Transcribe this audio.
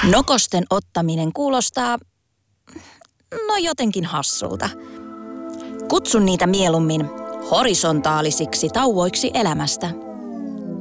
Nokosten ottaminen kuulostaa, jotenkin hassulta. Kutsun niitä mieluummin horisontaalisiksi tauoiksi elämästä.